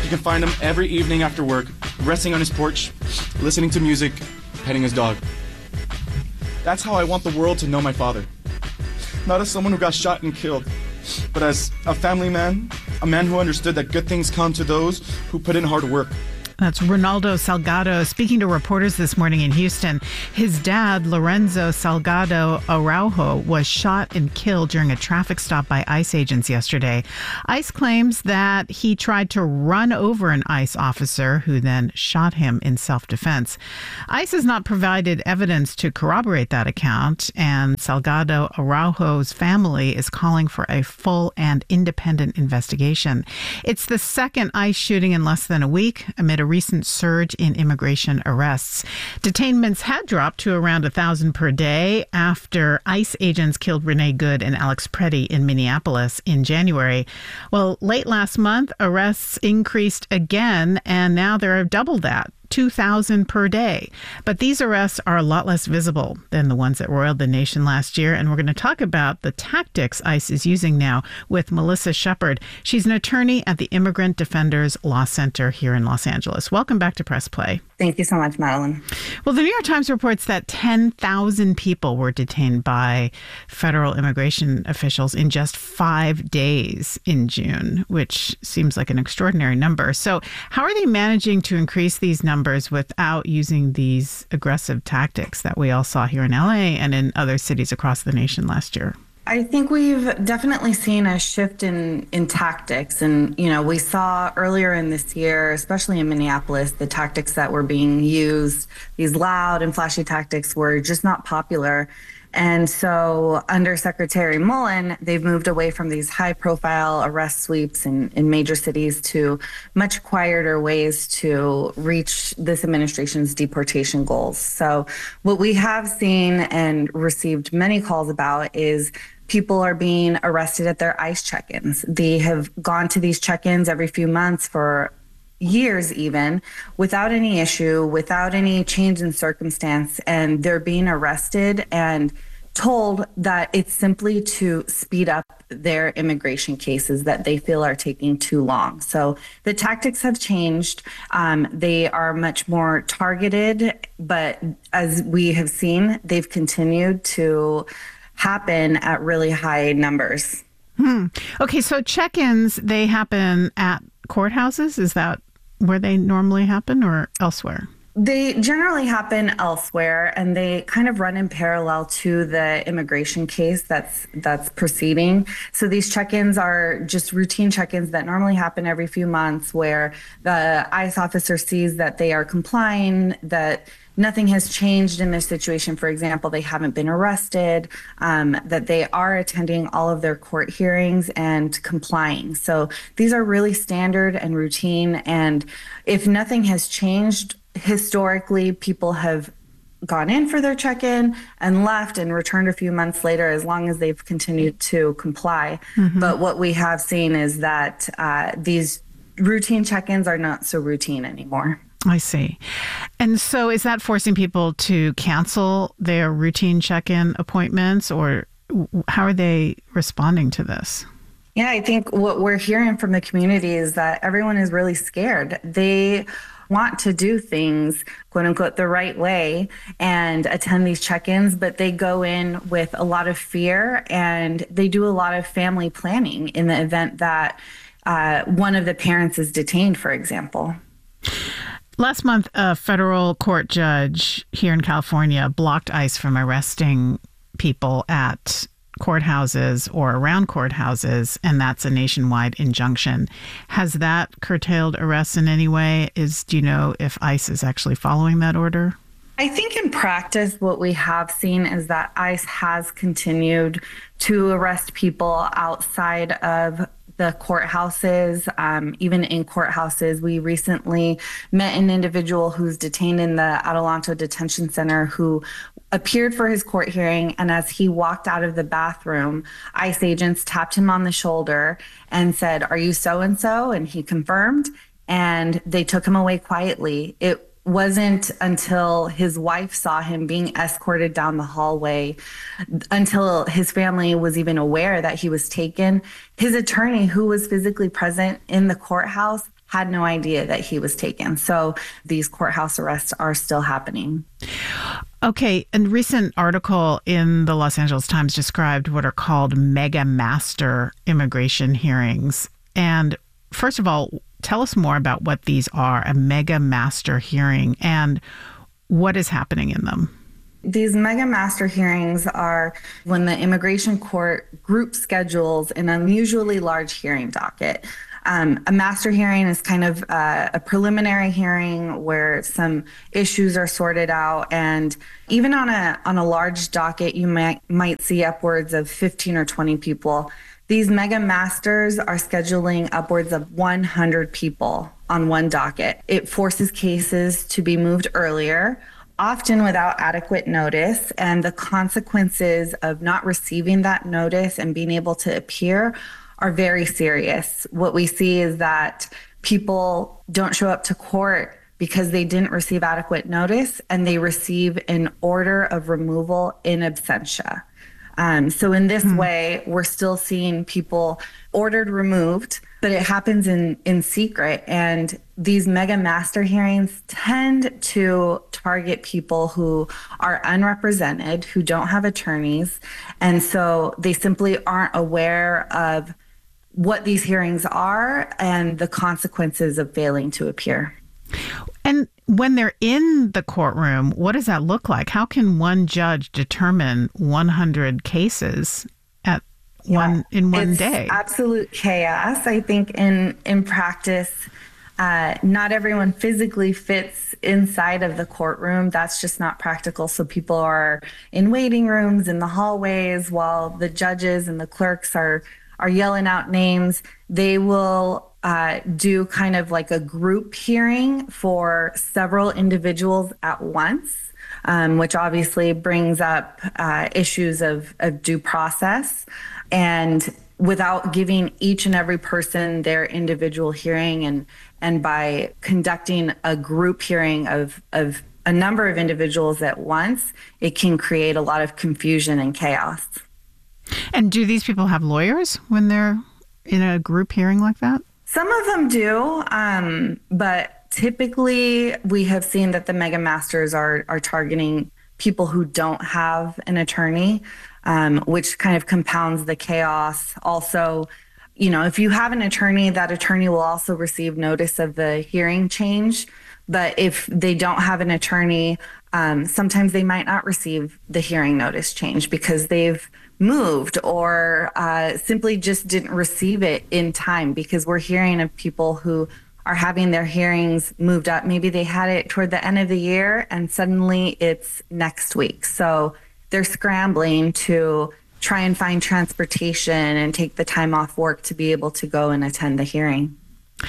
You can find him every evening after work, resting on his porch, listening to music, petting his dog. That's how I want the world to know my father. Not as someone who got shot and killed, but as a family man, a man who understood that good things come to those who put in hard work. That's Ronaldo Salgado speaking to reporters this morning in Houston. His dad, Lorenzo Salgado Araujo, was shot and killed during a traffic stop by ICE agents yesterday. ICE claims that he tried to run over an ICE officer who then shot him in self-defense. ICE has not provided evidence to corroborate that account, and Salgado Araujo's family is calling for a full and independent investigation. It's the second ICE shooting in less than a week amid a recent surge in immigration arrests. Detainments had dropped to around 1,000 per day after ICE agents killed Renee Good and Alex Preddy in Minneapolis in January. Well, late last month, arrests increased again, and now they're double that. 2,000 per day. But these arrests are a lot less visible than the ones that roiled the nation last year. And we're going to talk about the tactics ICE is using now with Melissa Shepard. She's an attorney at the Immigrant Defenders Law Center here in Los Angeles. Welcome back to Press Play. Thank you so much, Madeline. Well, the New York Times reports that 10,000 people were detained by federal immigration officials in just 5 days in June, which seems like an extraordinary number. So how are they managing to increase these numbers without using these aggressive tactics that we all saw here in LA and in other cities across the nation last year? I think we've definitely seen a shift in tactics. And, we saw earlier in this year, especially in Minneapolis, the tactics that were being used, these loud and flashy tactics were just not popular. And so under Secretary Mullen, they've moved away from these high-profile arrest sweeps in major cities to much quieter ways to reach this administration's deportation goals. So what we have seen and received many calls about is people are being arrested at their ICE check-ins. They have gone to these check-ins every few months for years even, without any issue, without any change in circumstance, and they're being arrested and told that it's simply to speed up their immigration cases that they feel are taking too long. So the tactics have changed. They are much more targeted, but as we have seen, they've continued to happen at really high numbers. Okay, so check-ins, they happen at courthouses? Is that where they normally happen or elsewhere? They generally happen elsewhere, and they kind of run in parallel to the immigration case that's proceeding. So these check-ins are just routine check-ins that normally happen every few months, where the ICE officer sees that they are complying, that nothing has changed in their situation. For example, they haven't been arrested, that they are attending all of their court hearings and complying. So these are really standard and routine. And if nothing has changed, historically, people have gone in for their check-in and left and returned a few months later, as long as they've continued to comply. But what we have seen is that these routine check-ins are not so routine anymore. I see. And so is that forcing people to cancel their routine check-in appointments, or how are they responding to this? Yeah, I think what we're hearing from the community is that everyone is really scared. They want to do things, quote unquote, the right way and attend these check-ins, but they go in with a lot of fear, and they do a lot of family planning in the event that one of the parents is detained, for example. Last month, a federal court judge here in California blocked ICE from arresting people at courthouses or around courthouses, and that's a nationwide injunction. Has that curtailed arrests in any way? Do you know if ICE is actually following that order? I think in practice, what we have seen is that ICE has continued to arrest people outside of the courthouses, even in courthouses. We recently met an individual who's detained in the Adelanto Detention Center who appeared for his court hearing, and as he walked out of the bathroom, ICE agents tapped him on the shoulder and said, "Are you so-and-so?" And he confirmed, and they took him away quietly. It wasn't until his wife saw him being escorted down the hallway, until his family was even aware that he was taken. His attorney, who was physically present in the courthouse, had no idea that he was taken. So these courthouse arrests are still happening. Okay, a recent article in the Los Angeles Times described what are called mega master immigration hearings. And first of all, tell us more about what these are, a mega master hearing, and what is happening in them. These mega master hearings are when the immigration court group schedules an unusually large hearing docket. A master hearing is kind of a preliminary hearing where some issues are sorted out, and even on a large docket, you might see upwards of 15 or 20 people. These mega masters are scheduling upwards of 100 people on one docket. It forces cases to be moved earlier, often without adequate notice, and the consequences of not receiving that notice and being able to appear are very serious. What we see is that people don't show up to court because they didn't receive adequate notice, and they receive an order of removal in absentia. So in this way, we're still seeing people ordered removed, but it happens in secret. And these mega master hearings tend to target people who are unrepresented, who don't have attorneys. And so they simply aren't aware of what these hearings are and the consequences of failing to appear. And when they're in the courtroom, what does that look like? How can one judge determine 100 cases in one day? It's absolute chaos. I think in practice, not everyone physically fits inside of the courtroom. That's just not practical. So people are in waiting rooms, in the hallways, while the judges and the clerks are yelling out names. They will do kind of like a group hearing for several individuals at once, which obviously brings up issues of due process. And without giving each and every person their individual hearing, and by conducting a group hearing of a number of individuals at once, it can create a lot of confusion and chaos. And do these people have lawyers when they're in a group hearing like that? Some of them do, but typically we have seen that the mega masters are targeting people who don't have an attorney, which kind of compounds the chaos. Also, if you have an attorney, that attorney will also receive notice of the hearing change. But if they don't have an attorney, sometimes they might not receive the hearing notice change because they've moved or simply just didn't receive it in time, because we're hearing of people who are having their hearings moved up. Maybe they had it toward the end of the year and suddenly it's next week. So they're scrambling to try and find transportation and take the time off work to be able to go and attend the hearing.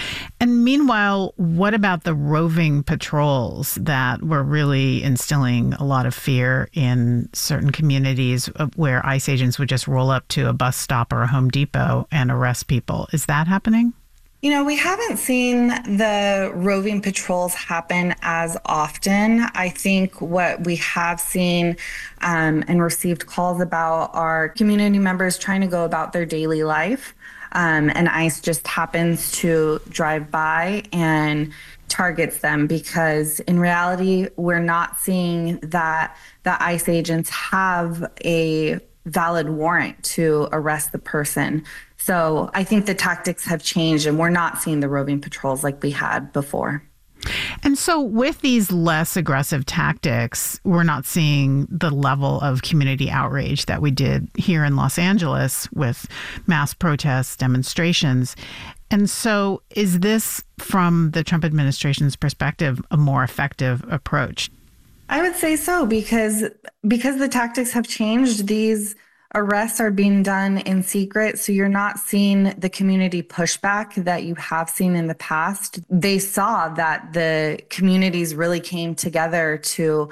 And meanwhile, what about the roving patrols that were really instilling a lot of fear in certain communities where ICE agents would just roll up to a bus stop or a Home Depot and arrest people? Is that happening? We haven't seen the roving patrols happen as often. I think what we have seen and received calls about are community members trying to go about their daily life. And ICE just happens to drive by and targets them, because in reality, we're not seeing that the ICE agents have a valid warrant to arrest the person. So I think the tactics have changed and we're not seeing the roving patrols like we had before. And so with these less aggressive tactics, we're not seeing the level of community outrage that we did here in Los Angeles with mass protests, demonstrations. And so is this, from the Trump administration's perspective, a more effective approach? I would say so, because the tactics have changed. These arrests are being done in secret, so you're not seeing the community pushback that you have seen in the past. They saw that the communities really came together to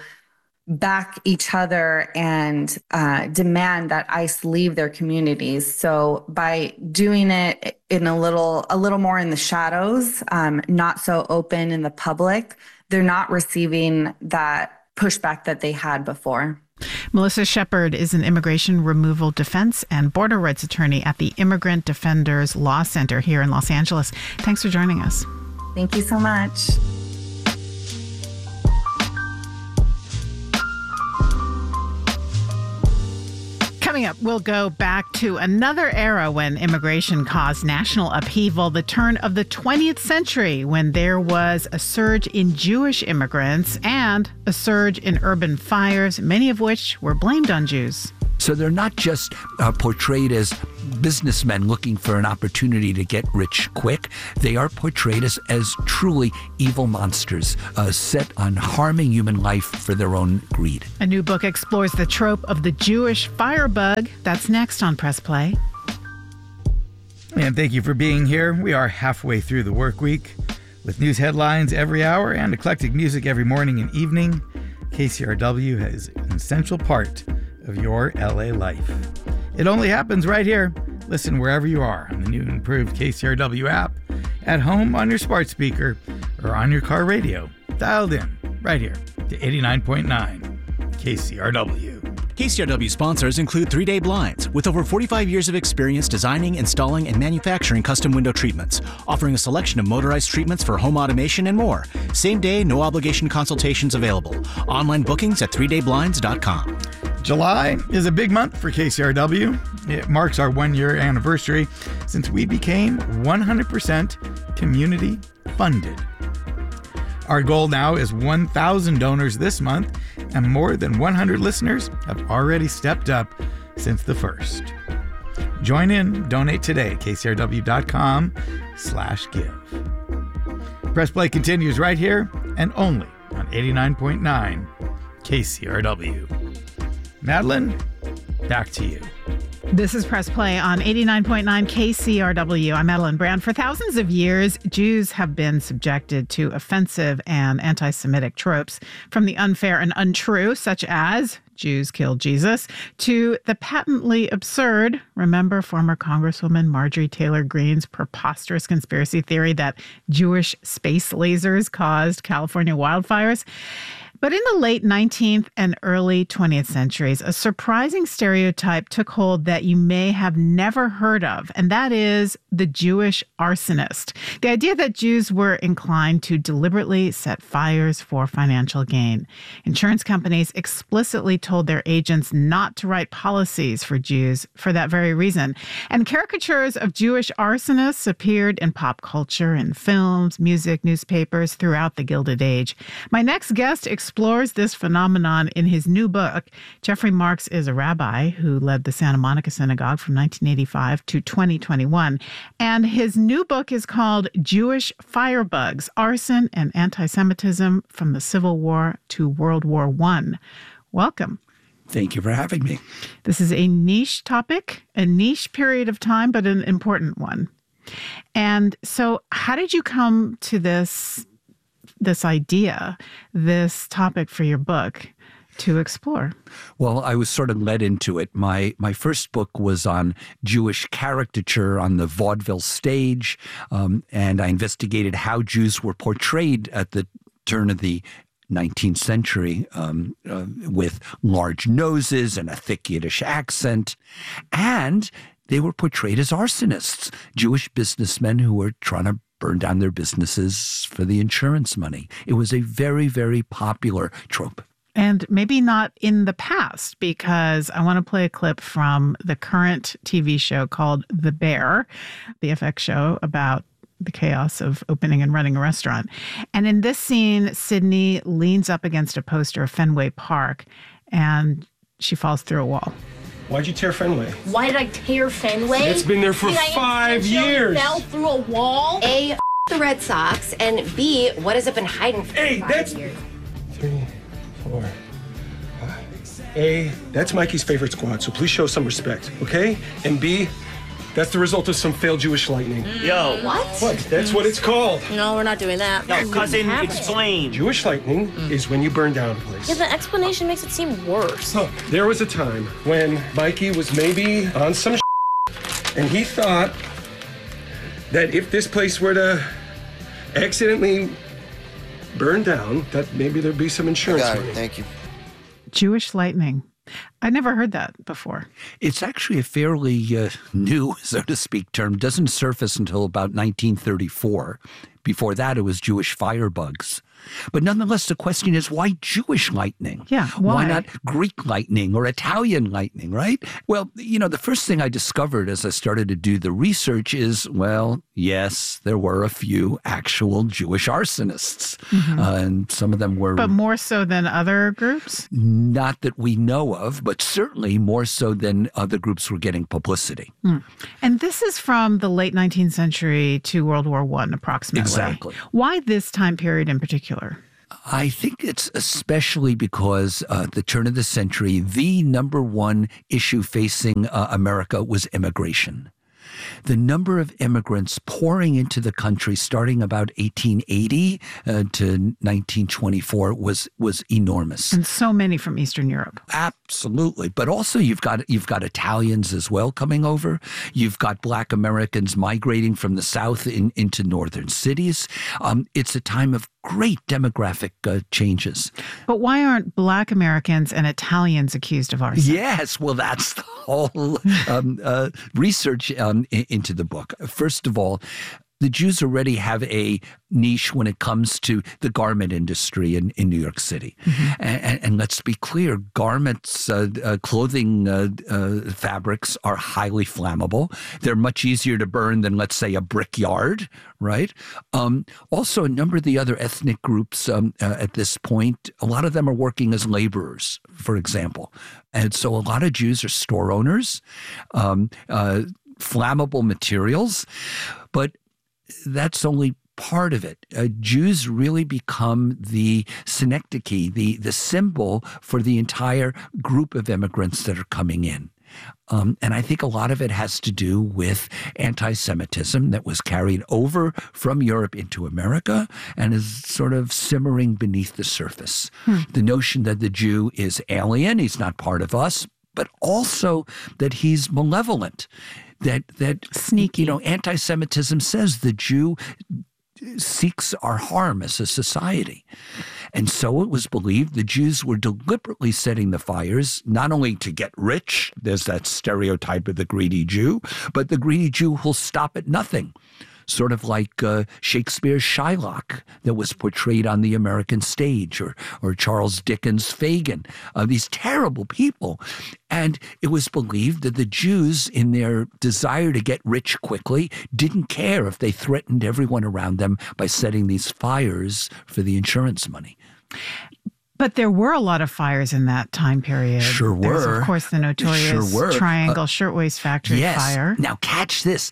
back each other and demand that ICE leave their communities. So by doing it in a little more in the shadows, not so open in the public, they're not receiving that pushback that they had before. Melissa Shepard is an immigration removal defense and border rights attorney at the Immigrant Defenders Law Center here in Los Angeles. Thanks for joining us. Thank you so much. Coming up, we'll go back to another era when immigration caused national upheaval, the turn of the 20th century, when there was a surge in Jewish immigrants and a surge in urban fires, many of which were blamed on Jews. So they're not just portrayed as businessmen looking for an opportunity to get rich quick. They are portrayed as truly evil monsters set on harming human life for their own greed. A new book explores the trope of the Jewish firebug. That's next on Press Play. And thank you for being here. We are halfway through the work week with news headlines every hour and eclectic music every morning and evening. KCRW is an essential part of your LA life. It only happens right here. Listen wherever you are on the new and improved KCRW app, at home on your smart speaker, or on your car radio. Dialed in right here to 89.9 KCRW. KCRW sponsors include 3 Day Blinds, with over 45 years of experience designing, installing, and manufacturing custom window treatments, offering a selection of motorized treatments for home automation and more. Same day, no obligation consultations available. Online bookings at 3dayblinds.com. July is a big month for KCRW. It marks our 1-year anniversary since we became 100% community funded. Our goal now is 1,000 donors this month, and more than 100 listeners have already stepped up since the first. Join in, donate today, kcrw.com/give. Press Play continues right here and only on 89.9 KCRW. Madeline, back to you. This is Press Play on 89.9 KCRW. I'm Madeline Brand. For thousands of years, Jews have been subjected to offensive and anti-Semitic tropes, from the unfair and untrue, such as Jews killed Jesus, to the patently absurd, remember former Congresswoman Marjorie Taylor Greene's preposterous conspiracy theory that Jewish space lasers caused California wildfires? But in the late 19th and early 20th centuries, a surprising stereotype took hold that you may have never heard of, and that is the Jewish arsonist. The idea that Jews were inclined to deliberately set fires for financial gain. Insurance companies explicitly told their agents not to write policies for Jews for that very reason. And caricatures of Jewish arsonists appeared in pop culture, in films, music, newspapers throughout the Gilded Age. My next guest explores this phenomenon in his new book. Jeffrey Marks is a rabbi who led the Santa Monica Synagogue from 1985 to 2021. And his new book is called Jewish Firebugs, Arson and Anti-Semitism from the Civil War to World War I. Welcome. Thank you for having me. This is a niche topic, a niche period of time, but an important one. And so how did you come to this idea, this topic for your book to explore? Well, I was sort of led into it. My first book was on Jewish caricature on the vaudeville stage, and I investigated how Jews were portrayed at the turn of the 19th century with large noses and a thick Yiddish accent. And they were portrayed as arsonists, Jewish businessmen who were trying to burn down their businesses for the insurance money. It was a very, very popular trope. And maybe not in the past, because I want to play a clip from the current TV show called The Bear, the FX show about the chaos of opening and running a restaurant. And in this scene, Sydney leans up against a poster of Fenway Park, and she falls through a wall. Why'd you tear Fenway? Why did I tear Fenway? It's been there for 5 years. Fell through a wall. A, the Red Sox, and B, what has it been hiding for 5 years? 3, 4, 5. A, that's Mikey's favorite squad, so please show some respect, okay? And B, that's the result of some failed Jewish lightning. Yo. What? That's what it's called. No, we're not doing that. No, cousin, explain. Jewish lightning is when you burn down a place. Yeah, the explanation makes it seem worse. Look, there was a time when Mikey was maybe on some and he thought that if this place were to accidentally burn down, that maybe there'd be some insurance money. Thank you. Jewish lightning. I never heard that before. It's actually a fairly new, so to speak, term. Doesn't surface until about 1934. Before that, it was Jewish firebugs. But nonetheless, the question is, why Jewish lightning? Yeah, why? Why not Greek lightning or Italian lightning, right? Well, the first thing I discovered as I started to do the research is, well, yes, there were a few actual Jewish arsonists. And some of them were... But more so than other groups? Not that we know of, but certainly more so than other groups were getting publicity. And this is from the late 19th century to World War I, approximately. Exactly. Why this time period in particular? I think it's especially because at the turn of the century, the number one issue facing America was immigration. The number of immigrants pouring into the country starting about 1880 to 1924 was enormous. And so many from Eastern Europe. Absolutely. But also you've got Italians as well coming over. You've got Black Americans migrating from the South into northern cities. It's a time of great demographic changes. But why aren't Black Americans and Italians accused of arson? Yes, well, that's the whole research into the book. First of all, the Jews already have a niche when it comes to the garment industry in New York City. And let's be clear, garments, clothing fabrics are highly flammable. They're much easier to burn than, let's say, a brickyard, right? Also, a number of the other ethnic groups at this point, a lot of them are working as laborers, for example. And so a lot of Jews are store owners, flammable materials, but that's only part of it. Jews really become the synecdoche, the symbol for the entire group of immigrants that are coming in. And I think a lot of it has to do with anti-Semitism that was carried over from Europe into America and is sort of simmering beneath the surface. The notion that the Jew is alien, he's not part of us, but also that he's malevolent. That sneaky. Anti-Semitism says the Jew seeks our harm as a society. And so it was believed the Jews were deliberately setting the fires, not only to get rich, there's that stereotype of the greedy Jew, but the greedy Jew who'll stop at nothing. Sort of like Shakespeare's Shylock that was portrayed on the American stage, or Charles Dickens' Fagin, these terrible people. And it was believed that the Jews, in their desire to get rich quickly, didn't care if they threatened everyone around them by setting these fires for the insurance money. But there were a lot of fires in that time period. Sure were. There's, of course, the notorious Triangle Shirtwaist Factory fire. Now, catch this.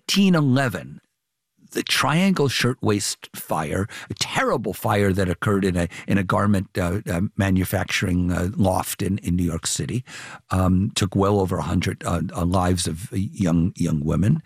1911. The Triangle Shirtwaist Fire, a terrible fire that occurred in a garment manufacturing loft in New York City, took well over 100 lives of young women.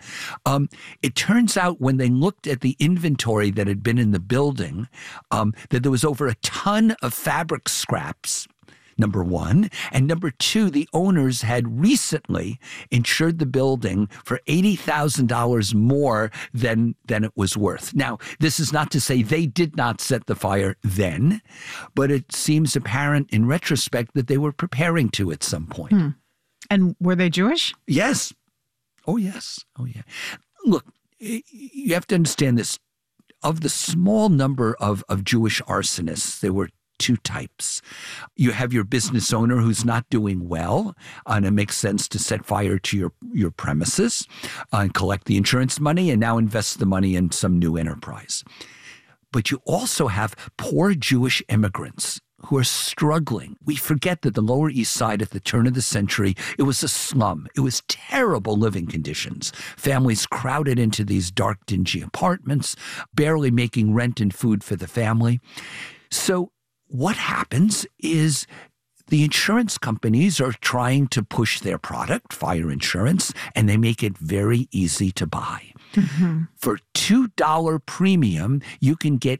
It turns out when they looked at the inventory that had been in the building, that there was over a ton of fabric scraps. Number one. And number two, the owners had recently insured the building for $80,000 more than it was worth. Now, this is not to say they did not set the fire then, but it seems apparent in retrospect that they were preparing to at some point. And were they Jewish? Yes. Oh, yes. Oh, yeah. Look, you have to understand this. Of the small number of Jewish arsonists, there were two types. You have your business owner who's not doing well, and it makes sense to set fire to your premises and collect the insurance money and now invest the money in some new enterprise. But you also have poor Jewish immigrants who are struggling. We forget that the Lower East Side at the turn of the century, it was a slum. It was terrible living conditions. Families crowded into these dark, dingy apartments, barely making rent and food for the family. So what happens is the insurance companies are trying to push their product, fire insurance, and they make it very easy to buy. For $2 premium, you can get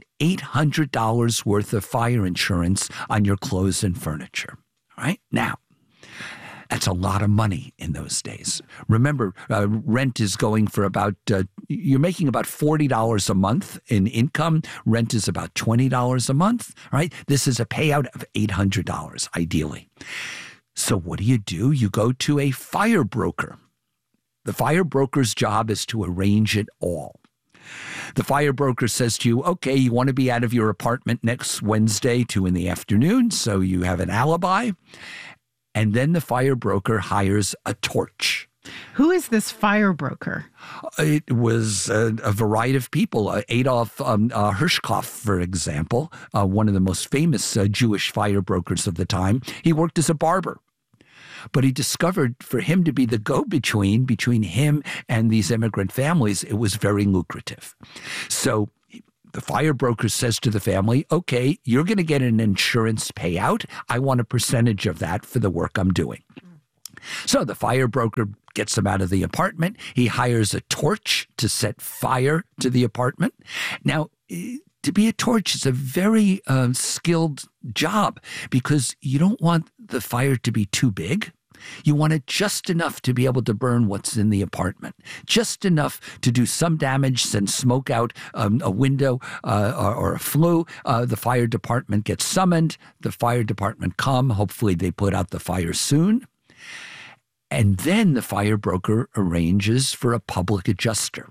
$800 worth of fire insurance on your clothes and furniture. All right? Now, that's a lot of money in those days. Remember, rent is going for about, you're making about $40 a month in income. Rent is about $20 a month, right? This is a payout of $800, ideally. So what do? You go to a fire broker. The fire broker's job is to arrange it all. The fire broker says to you, okay, you want to be out of your apartment next Wednesday, 2 p.m, so you have an alibi. And then the fire broker hires a torch. Who is this fire broker? It was a variety of people. Adolf Hirschkopf, for example, one of the most famous Jewish fire brokers of the time. He worked as a barber. But he discovered for him to be the go-between between him and these immigrant families, it was very lucrative. So the fire broker says to the family, okay, you're going to get an insurance payout. I want a percentage of that for the work I'm doing. So the fire broker gets them out of the apartment. He hires a torch to set fire to the apartment. Now, to be a torch is a very skilled job because you don't want the fire to be too big. You want it just enough to be able to burn what's in the apartment, just enough to do some damage, send smoke out a window or a flue. The fire department gets summoned. The fire department come. Hopefully they put out the fire soon. And then the fire broker arranges for a public adjuster.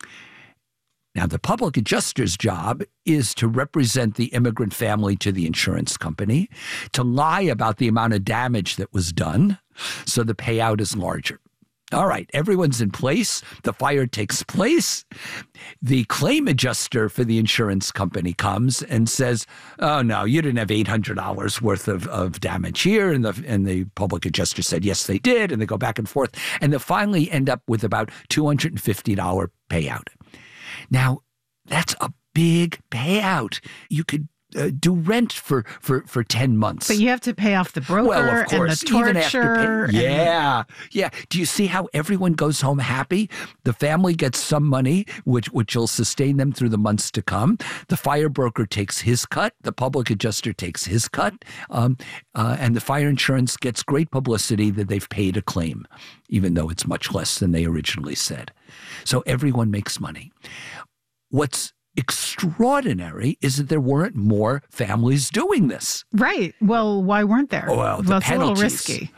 Now, the public adjuster's job is to represent the immigrant family to the insurance company, to lie about the amount of damage that was done, so the payout is larger. All right, everyone's in place. The fire takes place. The claim adjuster for the insurance company comes and says, oh, no, you didn't have $800 worth of damage here. And the public adjuster said, yes, they did. And they go back and forth. And they finally end up with about $250 payout. Now, that's a big payout. You could do rent for 10 months. But you have to pay off the broker well, of course, and the torture. Even have to pay. Yeah. Do you see how everyone goes home happy? The family gets some money, which will sustain them through the months to come. The fire broker takes his cut. The public adjuster takes his cut. And the fire insurance gets great publicity that they've paid a claim, even though it's much less than they originally said. So everyone makes money. What's extraordinary is that there weren't more families doing this. Right. Well, why weren't there? Well, the it's penalties. A little risky.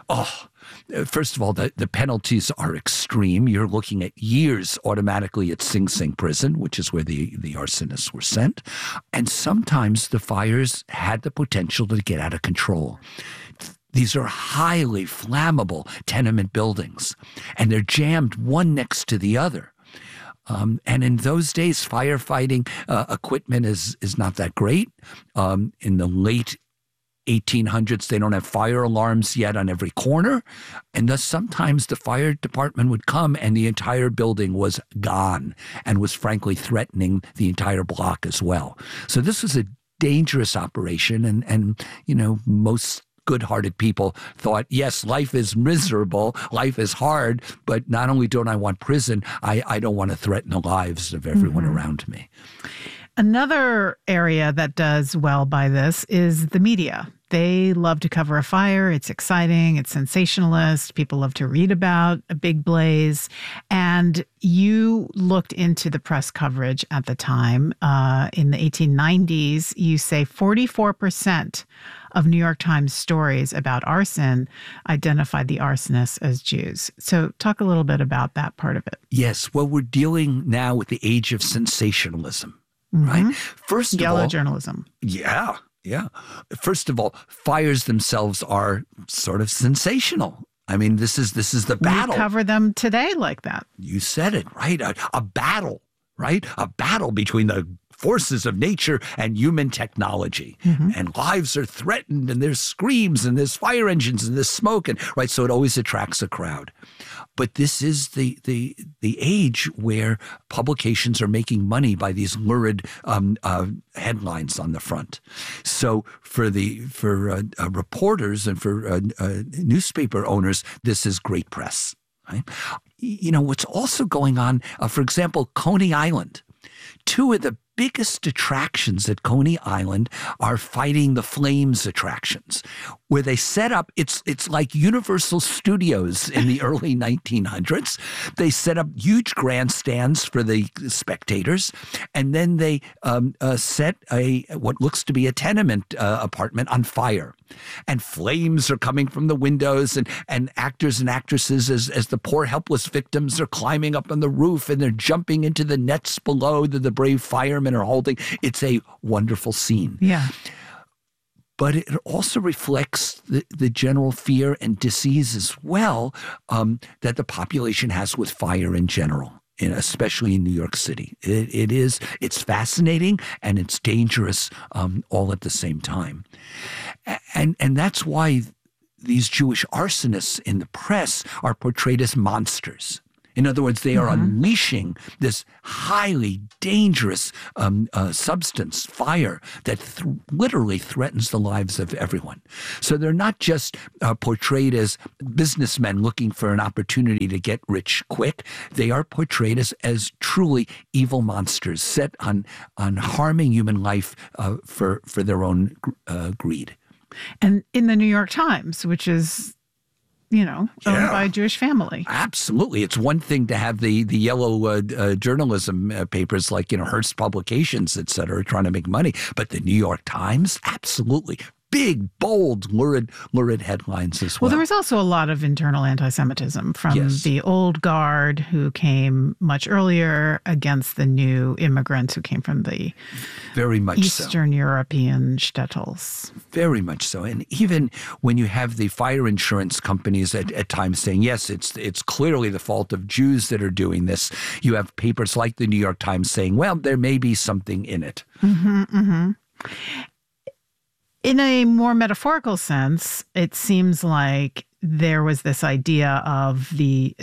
First of all, the penalties are extreme. You're looking at years automatically at Sing Sing prison, which is where the arsonists were sent. And sometimes the fires had the potential to get out of control. These are highly flammable tenement buildings, and they're jammed one next to the other. And in those days, firefighting equipment is not that great. In the late 1800s, they don't have fire alarms yet on every corner. And thus sometimes the fire department would come and the entire building was gone and was frankly threatening the entire block as well. So this was a dangerous operation. And you know, most good-hearted people thought, yes, life is miserable, life is hard, but not only don't I want prison, I don't want to threaten the lives of everyone around me. Another area that does well by this is the media. They love to cover a fire. It's exciting. It's sensationalist. People love to read about a big blaze. And you looked into the press coverage at the time. In the 1890s, you say 44% of New York Times stories about arson identified the arsonists as Jews. So talk a little bit about that part of it. Yes. Well, we're dealing now with the age of sensationalism, right? First of all, yellow journalism. Yeah. First of all, fires themselves are sort of sensational. I mean, this is the battle. We cover them today like that. You said it, right? A battle, right? A battle between the forces of nature and human technology. And lives are threatened, and there's screams, and there's fire engines, and there's smoke, and right. So it always attracts a crowd. But this is the age where publications are making money by these lurid headlines on the front. So for reporters and for newspaper owners, this is great press. Right? You know what's also going on? For example, Coney Island. Two of the biggest attractions at Coney Island are Fighting the Flames attractions, where they set up, it's like Universal Studios in the early 1900s. They set up huge grandstands for the spectators, and then they set what looks to be a tenement apartment on fire. And flames are coming from the windows, and actors and actresses, as the poor helpless victims are climbing up on the roof and they're jumping into the nets below that the brave firemen are holding. It's a wonderful scene. Yeah. But it also reflects the general fear and disease as well that the population has with fire in general, especially in New York City. It's fascinating and it's dangerous all at the same time. And that's why these Jewish arsonists in the press are portrayed as monsters. In other words, they are unleashing this highly dangerous substance, fire, that literally threatens the lives of everyone. So they're not just portrayed as businessmen looking for an opportunity to get rich quick. They are portrayed as truly evil monsters set on harming human life for their own greed. And in the New York Times, which is owned by a Jewish family. Absolutely. It's one thing to have the yellow journalism papers like, Hearst Publications, et cetera, trying to make money. But the New York Times, absolutely. Big, bold, lurid headlines as well. Well, there was also a lot of internal anti-Semitism from the old guard who came much earlier against the new immigrants who came from the Eastern European shtetls. Very much so. And even when you have the fire insurance companies at times saying, yes, it's clearly the fault of Jews that are doing this, you have papers like the New York Times saying, well, there may be something in it. Mm-hmm, mm-hmm. In a more metaphorical sense, it seems like there was this idea of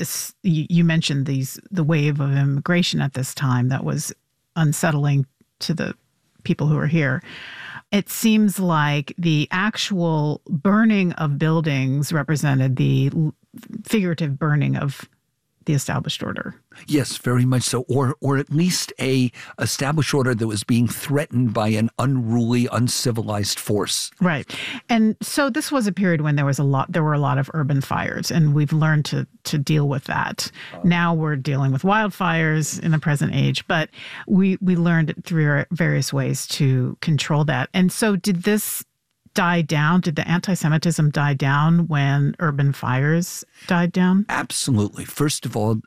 you mentioned the wave of immigration at this time that was unsettling to the people who were here. It seems like the actual burning of buildings represented the figurative burning of the established order. Yes, very much so. Or at least a established order that was being threatened by an unruly, uncivilized force. Right. And so this was a period when there were a lot of urban fires, and we've learned to deal with that. Now we're dealing with wildfires in the present age, but we learned through various ways to control that. And so did this die down? Did the anti-Semitism die down when urban fires died down? Absolutely. First of all,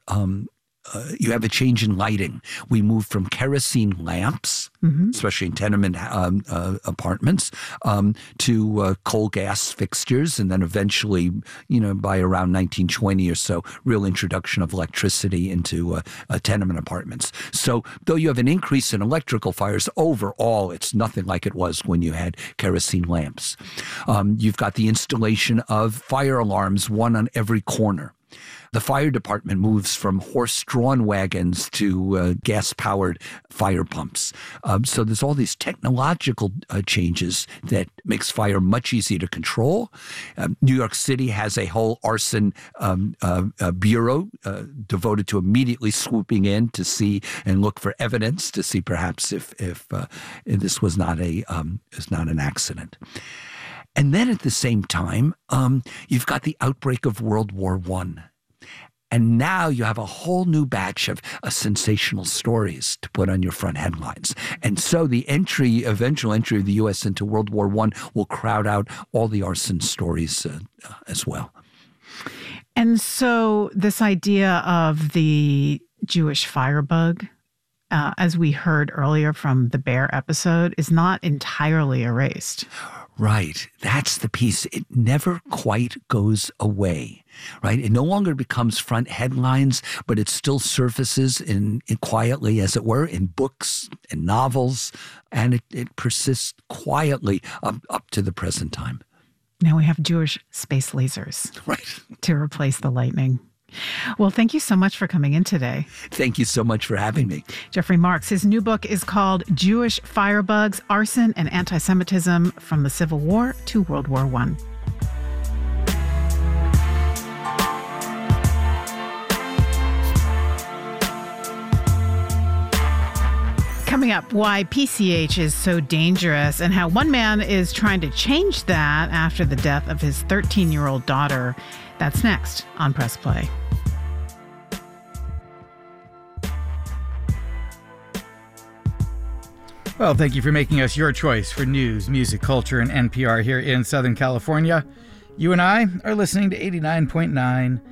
you have a change in lighting. We moved from kerosene lamps, especially in tenement apartments, to coal gas fixtures, and then eventually, by around 1920 or so, real introduction of electricity into tenement apartments. So though you have an increase in electrical fires, overall it's nothing like it was when you had kerosene lamps. You've got the installation of fire alarms, one on every corner. The fire department moves from horse-drawn wagons to gas-powered fire pumps. So there's all these technological changes that makes fire much easier to control. New York City has a whole arson bureau devoted to immediately swooping in to see and look for evidence to see perhaps if this was not an accident. And then at the same time, you've got the outbreak of World War I. And now you have a whole new batch of sensational stories to put on your front headlines. And so the eventual entry of the U.S. into World War I will crowd out all the arson stories as well. And so this idea of the Jewish firebug, as we heard earlier from the Bear episode, is not entirely erased. Right. That's the piece. It never quite goes away, right? It no longer becomes front headlines, but it still surfaces in quietly, as it were, in books and novels, and it persists quietly up to the present time. Now we have Jewish space lasers, right, to replace the lightning. Well, thank you so much for coming in today. Thank you so much for having me. Jeffrey Marks, his new book is called Jewish Firebugs, Arson and Anti-Semitism from the Civil War to World War I. Coming up, why PCH is so dangerous and how one man is trying to change that after the death of his 13-year-old daughter. That's next on Press Play. Well, thank you for making us your choice for news, music, culture, and NPR here in Southern California. You and I are listening to 89.9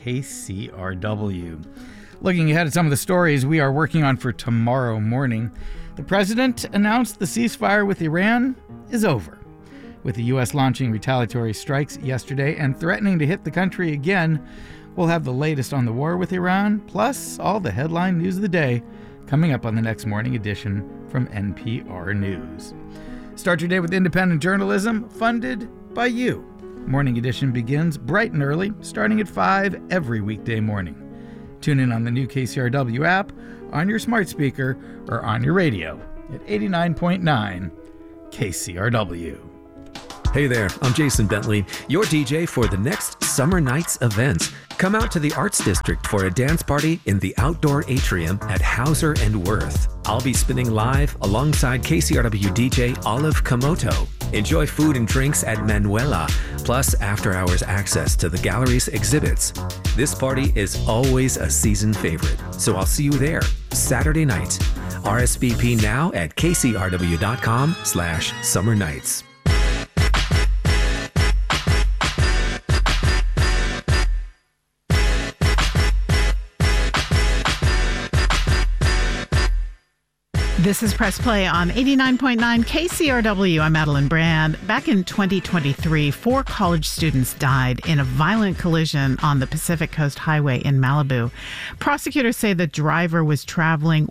KCRW. Looking ahead at some of the stories we are working on for tomorrow morning, the president announced the ceasefire with Iran is over, with the U.S. launching retaliatory strikes yesterday and threatening to hit the country again. We'll have the latest on the war with Iran, plus all the headline news of the day, coming up on the next morning edition from NPR News. Start your day with independent journalism funded by you. Morning edition begins bright and early, starting at 5 every weekday morning. Tune in on the new KCRW app, on your smart speaker, or on your radio at 89.9 KCRW. Hey there, I'm Jason Bentley, your DJ for the next Summer Nights event. Come out to the Arts District for a dance party in the outdoor atrium at Hauser and Worth. I'll be spinning live alongside KCRW DJ Olive Komoto. Enjoy food and drinks at Manuela, plus after-hours access to the gallery's exhibits. This party is always a season favorite, so I'll see you there Saturday night. RSVP now at kcrw.com/summer nights. This is Press Play on 89.9 KCRW. I'm Madeline Brand. Back in 2023, 4 college students died in a violent collision on the Pacific Coast Highway in Malibu. Prosecutors say the driver was traveling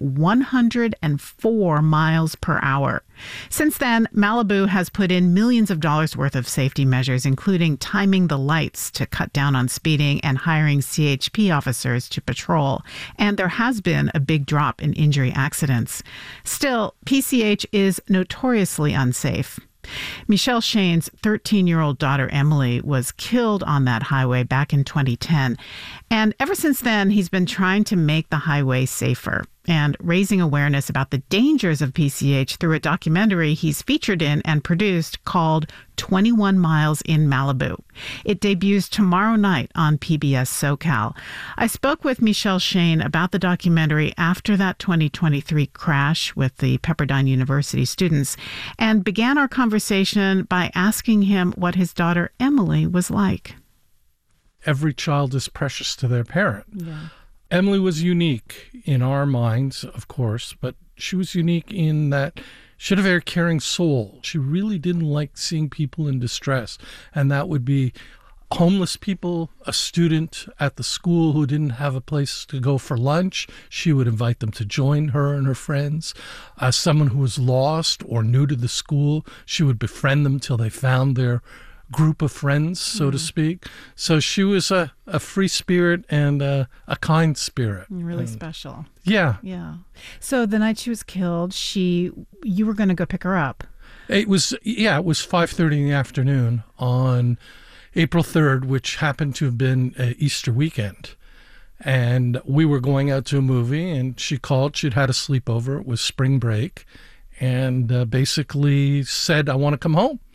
104 miles per hour. Since then, Malibu has put in millions of dollars worth of safety measures, including timing the lights to cut down on speeding and hiring CHP officers to patrol. And there has been a big drop in injury accidents. Still, PCH is notoriously unsafe. Michelle Shane's 13-year-old daughter, Emily, was killed on that highway back in 2010. And ever since then, he's been trying to make the highway safer and raising awareness about the dangers of PCH through a documentary he's featured in and produced called 21 Miles in Malibu. It debuts tomorrow night on PBS SoCal. I spoke with Michelle Shane about the documentary after that 2023 crash with the Pepperdine University students and began our conversation by asking him what his daughter Emily was like. Every child is precious to their parent. Yeah. Emily was unique in our minds, of course, but she was unique in that she had a very caring soul. She really didn't like seeing people in distress, and that would be homeless people, a student at the school who didn't have a place to go for lunch. She would invite them to join her and her friends. Someone who was lost or new to the school, she would befriend them till they found their group of friends, so to speak. So she was a free spirit and a kind spirit. Really special. Yeah. Yeah. So the night she was killed, you were going to go pick her up. It was 5:30 in the afternoon on April 3rd, which happened to have been Easter weekend. And we were going out to a movie, and she called. She'd had a sleepover. It was spring break, and basically said, I want to come home.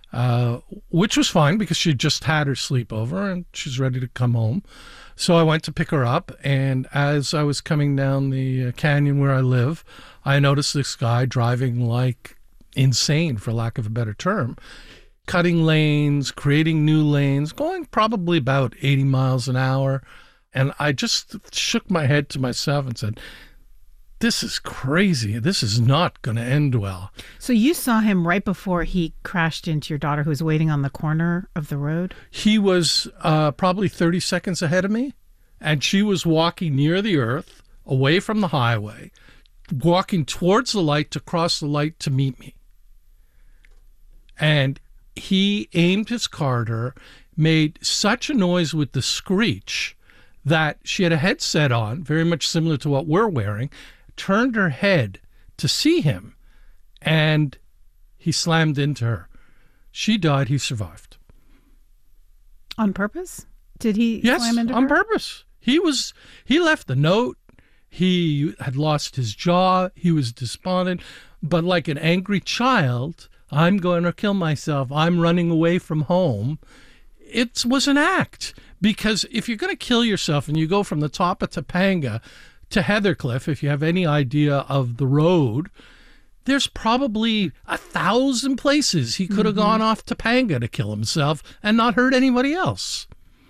Which was fine because she just had her sleepover and she's ready to come home. So I went to pick her up, and as I was coming down the canyon where I live, I noticed this guy driving like insane, for lack of a better term, cutting lanes, creating new lanes, going probably about 80 miles an hour. And I just shook my head to myself and said, this is crazy. This is not going to end well. So you saw him right before he crashed into your daughter who was waiting on the corner of the road? He was probably 30 seconds ahead of me, and she was walking near the earth, away from the highway, walking towards the light to cross the light to meet me. And he aimed his car at her, made such a noise with the screech that she had a headset on, very much similar to what we're wearing, turned her head to see him, and he slammed into her. She died. He survived. On purpose? Did he slam into her? Yes, on purpose. He left a note. He had lost his jaw. He was despondent. But like an angry child, I'm going to kill myself. I'm running away from home. It was an act. Because if you're going to kill yourself and you go from the top of Topanga to Heathercliff, if you have any idea of the road, there's probably 1,000 places he could have gone off Topanga to kill himself and not hurt anybody else.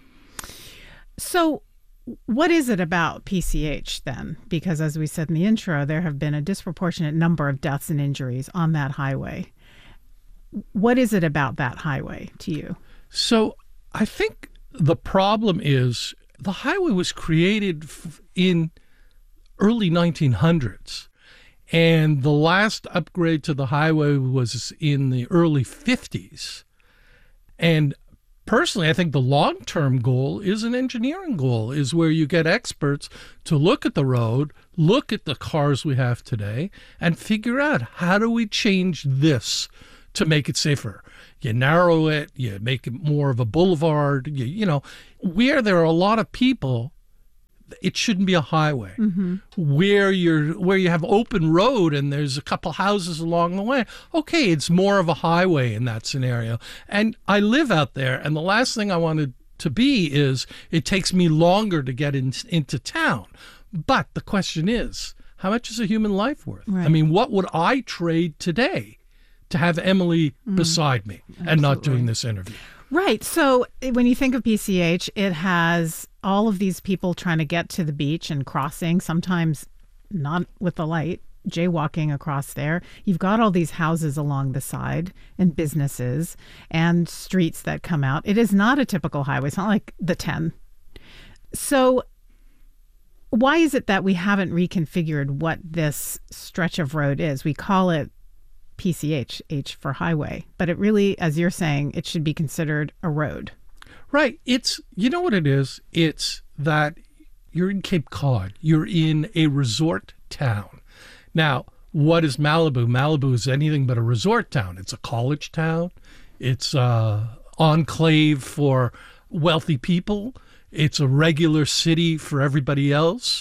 So what is it about PCH then? Because as we said in the intro, there have been a disproportionate number of deaths and injuries on that highway. What is it about that highway to you? So I think the problem is the highway was created in early 1900s. And the last upgrade to the highway was in the early 50s. And personally, I think the long-term goal is an engineering goal, is where you get experts to look at the road, look at the cars we have today, and figure out how do we change this to make it safer. You narrow it, you make it more of a boulevard, you know, where there are a lot of people, it shouldn't be a highway. Where you have open road and there's a couple houses along the way, okay, it's more of a highway in that scenario. And I live out there, and the last thing I wanted to be is it takes me longer to get into town. But the question is, how much is a human life worth? Right. I mean, what would I trade today to have Emily beside me and not doing this interview? Right. So when you think of PCH, it has all of these people trying to get to the beach and crossing, sometimes not with the light, jaywalking across there. You've got all these houses along the side and businesses and streets that come out. It is not a typical highway. It's not like the 10. So why is it that we haven't reconfigured what this stretch of road is? We call it PCH, H for highway, but it really, as you're saying, it should be considered a road. Right. It's, you know what it is? It's that you're in Cape Cod. You're in a resort town. Now, what is Malibu? Malibu is anything but a resort town. It's a college town. It's an enclave for wealthy people. It's a regular city for everybody else.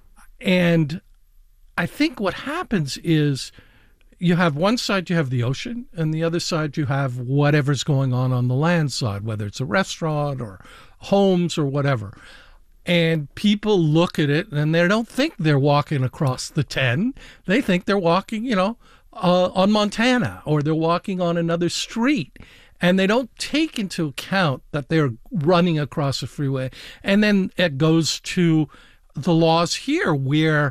And I think what happens is you have one side, you have the ocean, and the other side, you have whatever's going on the land side, whether it's a restaurant or homes or whatever. And people look at it and they don't think they're walking across the 10. They think they're walking, you know, on Montana, or they're walking on another street. And they don't take into account that they're running across a freeway. And then it goes to the laws here where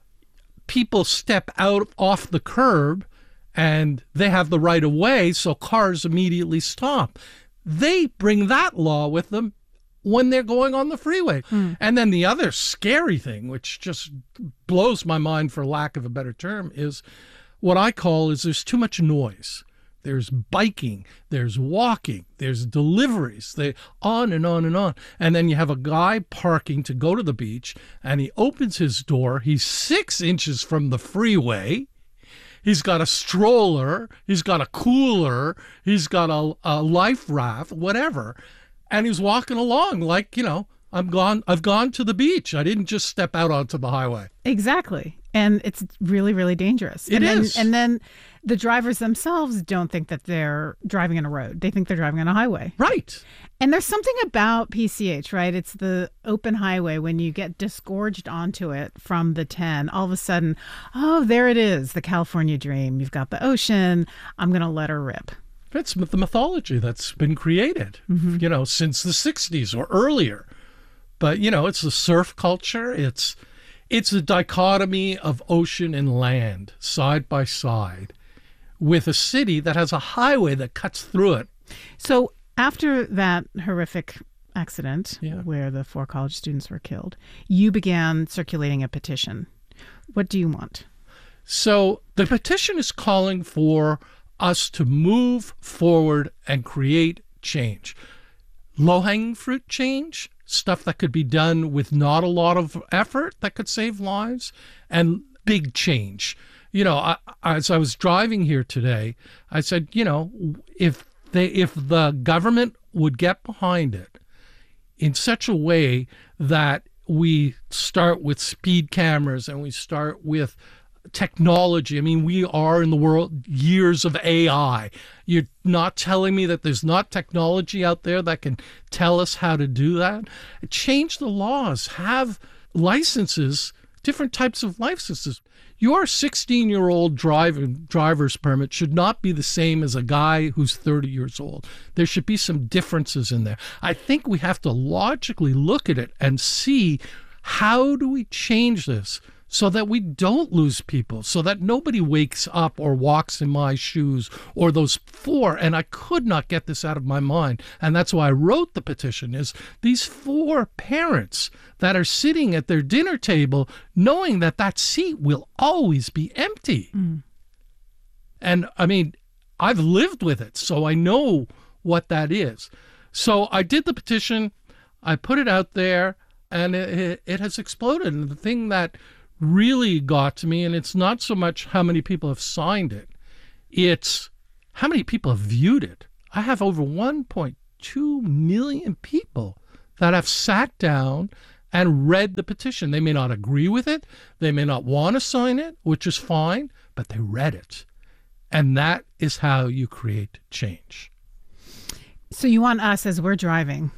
people step out off the curb and they have the right of way, so cars immediately stop. They bring that law with them when they're going on the freeway. And then the other scary thing, which just blows my mind for lack of a better term, is what I call is there's too much noise. There's biking, there's walking, there's deliveries, on and on and on. And then you have a guy parking to go to the beach, and he opens his door. He's 6 inches from the freeway. He's got a stroller. He's got a cooler. He's got a life raft, whatever. And he's walking along like, you know, I've gone to the beach. I didn't just step out onto the highway. Exactly. And it's really, really dangerous. It is. And then the drivers themselves don't think that they're driving on a road. They think they're driving on a highway. Right. And there's something about PCH, right? It's the open highway. When you get disgorged onto it from the 10, all of a sudden, oh, there it is, the California dream. You've got the ocean. I'm going to let her rip. It's the mythology that's been created, you know, since the 60s or earlier. But, you know, it's the surf culture. It's a dichotomy of ocean and land side by side with a city that has a highway that cuts through it. So after that horrific accident where the 4 college students were killed, you began circulating a petition. What do you want? So the petition is calling for us to move forward and create change. Low-hanging fruit change, stuff that could be done with not a lot of effort that could save lives, and big change. You know, as I was driving here today, I said, you know, if the government would get behind it in such a way that we start with speed cameras and we start with technology. I mean, we are in the world years of AI. You're not telling me that there's not technology out there that can tell us how to do that? Change the laws, have licenses, different types of licenses. Your 16-year-old driver's permit should not be the same as a guy who's 30 years old. There should be some differences in there. I think we have to logically look at it and see, how do we change this so that we don't lose people, so that nobody wakes up or walks in my shoes, or those 4, and I could not get this out of my mind, and that's why I wrote the petition, is these 4 parents that are sitting at their dinner table knowing that that seat will always be empty. And I mean, I've lived with it, so I know what that is. So I did the petition, I put it out there, and it has exploded. And the thing that really got to me, and it's not so much how many people have signed it, it's how many people have viewed it. I have over 1.2 million people that have sat down and read the petition. They may not agree with it, they may not want to sign it, which is fine, but they read it. And that is how you create change. So you want us, as we're driving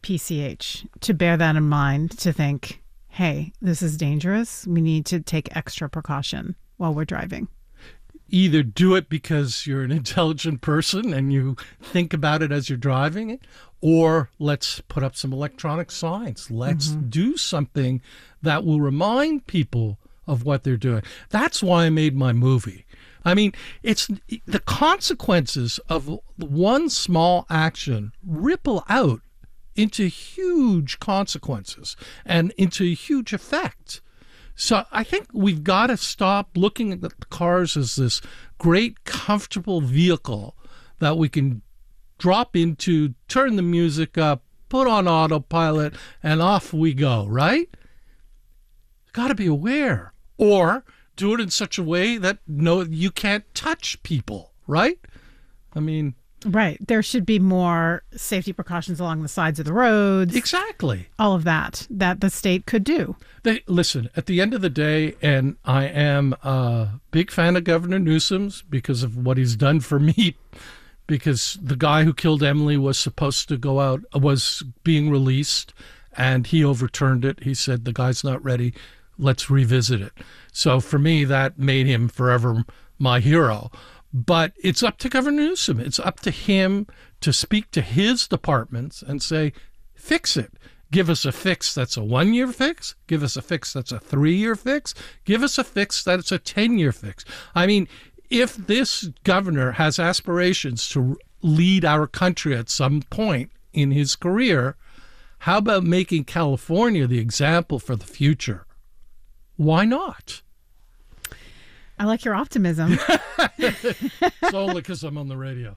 PCH, to bear that in mind, to think, hey, this is dangerous. We need to take extra precaution while we're driving. Either do it because you're an intelligent person and you think about it as you're driving it, or let's put up some electronic signs. Let's do something that will remind people of what they're doing. That's why I made my movie. I mean, it's the consequences of one small action ripple out into huge consequences and into a huge effect. So I think we've got to stop looking at the cars as this great, comfortable vehicle that we can drop into, turn the music up, put on autopilot, and off we go, right? Got to be aware. Or do it in such a way that you can't touch people, right? I mean... Right. There should be more safety precautions along the sides of the roads. Exactly. All of that the state could do. Listen, at the end of the day, and I am a big fan of Governor Newsom's because of what he's done for me, because the guy who killed Emily was supposed to go out, was being released, and he overturned it. He said, the guy's not ready. Let's revisit it. So for me, that made him forever my hero. But it's up to Governor Newsom. It's up to him to speak to his departments and say, fix it. Give us a fix that's a 1-year fix. Give us a fix that's a 3-year fix. Give us a fix that's a 10-year fix. I mean, if this governor has aspirations to lead our country at some point in his career, how about making California the example for the future? Why not? I like your optimism. It's only because I'm on the radio.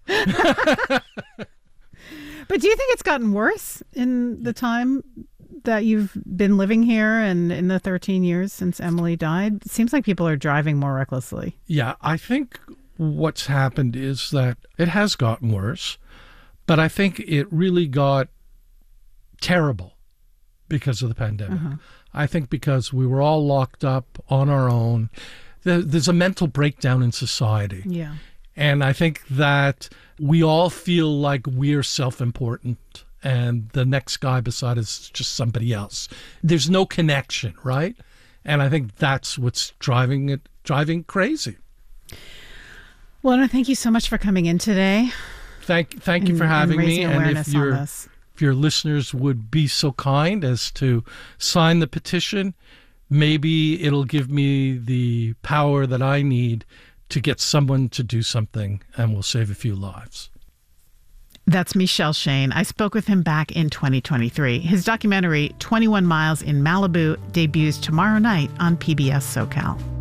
But do you think it's gotten worse in the time that you've been living here and in the 13 years since Emily died? It seems like people are driving more recklessly. Yeah, I think what's happened is that it has gotten worse, but I think it really got terrible because of the pandemic. I think because we were all locked up on our own. There's a mental breakdown in society. Yeah. And I think that we all feel like we're self-important and the next guy beside us is just somebody else. There's no connection, right? And I think that's what's driving crazy. Well, no, thank you so much for coming in today. Thank you for having me. And if your listeners would be so kind as to sign the petition, maybe it'll give me the power that I need to get someone to do something, and we'll save a few lives. That's Michel Shane. I spoke with him back in 2023. His documentary, 21 Miles in Malibu, debuts tomorrow night on PBS SoCal.